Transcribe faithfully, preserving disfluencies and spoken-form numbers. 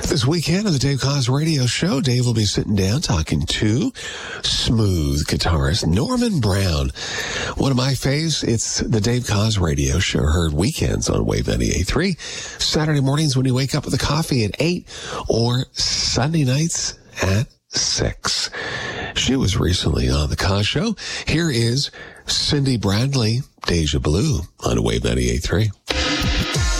This weekend on the Dave Koz Radio Show, Dave will be sitting down talking to smooth guitarist Norman Brown. One of my faves, it's the Dave Koz Radio Show, heard weekends on Wave ninety-eight point three, Saturday mornings when you wake up with a coffee at eight, or Sunday nights at six. She was recently on the Koz Show. Here is Cindy Bradley, Deja Blue, on Wave ninety-eight point three.